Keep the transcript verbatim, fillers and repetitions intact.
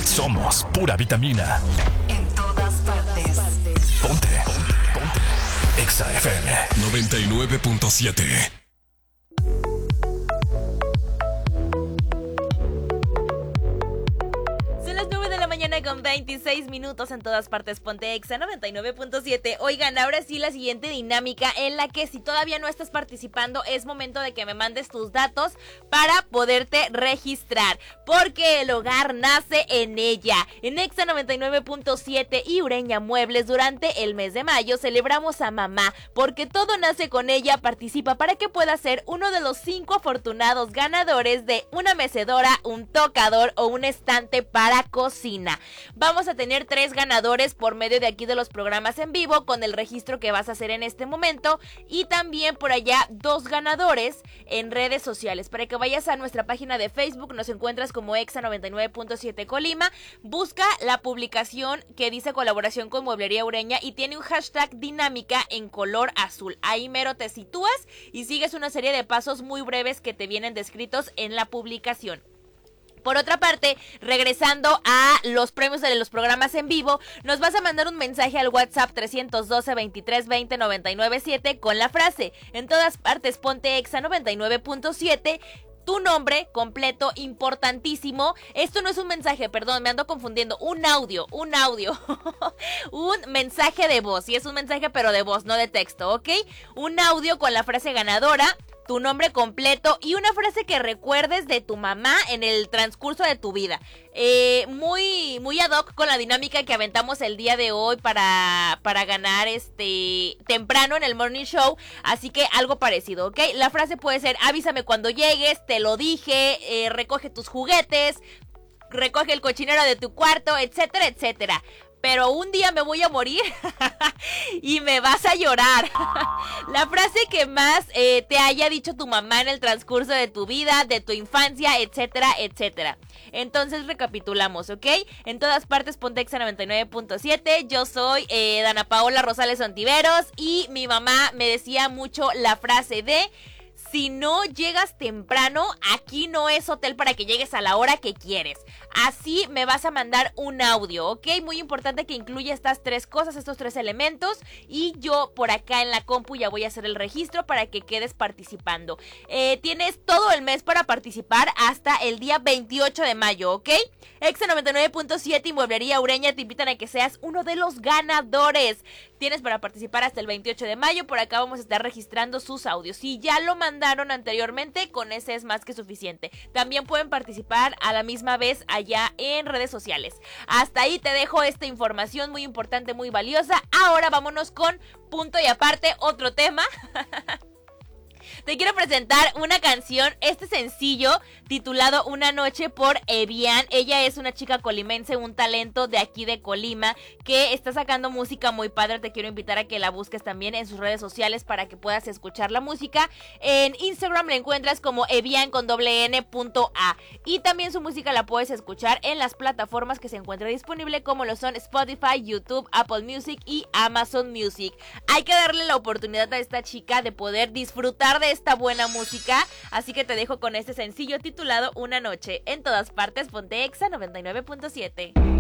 Somos pura vitamina. En todas partes. Ponte. Ponte. Ponte. Exa F M noventa y nueve punto siete. Con veintiséis minutos en todas partes, ponte Exa noventa y nueve punto siete. Oigan, ahora sí la siguiente dinámica en la que si todavía no estás participando es momento de que me mandes tus datos para poderte registrar, porque el hogar nace en ella. En Exa noventa y nueve punto siete y Ureña Muebles durante el mes de mayo celebramos a mamá, porque todo nace con ella. Participa para que puedas ser uno de los cinco afortunados ganadores de una mecedora, un tocador o un estante para cocina. Vamos a tener tres ganadores por medio de aquí de los programas en vivo con el registro que vas a hacer en este momento, y también por allá dos ganadores en redes sociales. Para que vayas a nuestra página de Facebook, nos encuentras como Exa noventa y nueve punto siete Colima, busca la publicación que dice colaboración con Mueblería Ureña y tiene un hashtag dinámica en color azul. Ahí mero te sitúas y sigues una serie de pasos muy breves que te vienen descritos en la publicación. Por otra parte, regresando a los premios de los programas en vivo, nos vas a mandar un mensaje al WhatsApp trescientos doce, veintitrés, veinte, noventa y nueve siete con la frase: en todas partes ponte Exa noventa y nueve punto siete. Tu nombre completo, importantísimo. Esto no es un mensaje, perdón, me ando confundiendo. Un audio, un audio. Un mensaje de voz. Y es un mensaje pero de voz, no de texto, ¿ok? Un audio con la frase ganadora, tu nombre completo y una frase que recuerdes de tu mamá en el transcurso de tu vida. Eh, muy, muy ad hoc con la dinámica que aventamos el día de hoy para, para ganar este temprano en el Morning Show. Así que algo parecido, ¿ok? La frase puede ser: avísame cuando llegues, te lo dije, eh, recoge tus juguetes, recoge el cochinero de tu cuarto, etcétera, etcétera. Pero un día me voy a morir y me vas a llorar. La frase que más eh, te haya dicho tu mamá en el transcurso de tu vida, de tu infancia, etcétera, etcétera. Entonces recapitulamos, ¿ok? En todas partes ponte Exa noventa y nueve punto siete. Yo soy eh, Dana Paola Rosales Ontiveros y mi mamá me decía mucho la frase de: si no llegas temprano, aquí no es hotel para que llegues a la hora que quieres. Así me vas a mandar un audio, ¿ok? Muy importante que incluya estas tres cosas, estos tres elementos. Y yo por acá en la compu ya voy a hacer el registro para que quedes participando. Eh, tienes todo el mes para participar hasta el día veintiocho de mayo, ¿ok? Exa noventa y nueve punto siete y Mueblería Ureña te invitan a que seas uno de los ganadores. Tienes para participar hasta el veintiocho de mayo. Por acá vamos a estar registrando sus audios. Si ya lo mandaron anteriormente, con ese es más que suficiente. También pueden participar a la misma vez allá en redes sociales. Hasta ahí te dejo esta información muy importante, muy valiosa. Ahora vámonos con punto y aparte, otro tema. Te quiero presentar una canción, este sencillo titulado Una Noche por Evian. Ella es una chica colimense, un talento de aquí de Colima que está sacando música muy padre. Te quiero invitar a que la busques también en sus redes sociales para que puedas escuchar la música. En Instagram la encuentras como Evian con doble N punto A. Y también su música la puedes escuchar en las plataformas que se encuentra disponible, como lo son Spotify, YouTube, Apple Music y Amazon Music. Hay que darle la oportunidad a esta chica de poder disfrutar de esta buena música, así que te dejo con este sencillo titulado Una Noche. En todas partes ponte Exa noventa y nueve punto siete.